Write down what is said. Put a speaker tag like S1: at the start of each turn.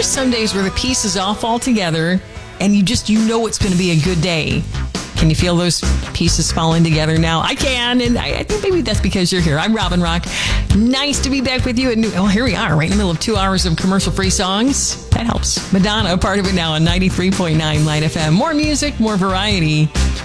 S1: there's some days where the pieces all fall together and you know it's going to be a good day? Can you feel those pieces falling together now? I can, and I think maybe that's because you're here. I'm Robin Rock. Nice to be back with you. And here we are, right in the middle of 2 hours of commercial-free songs. That helps. Madonna, part of it now on 93.9 Light FM. More music, more variety.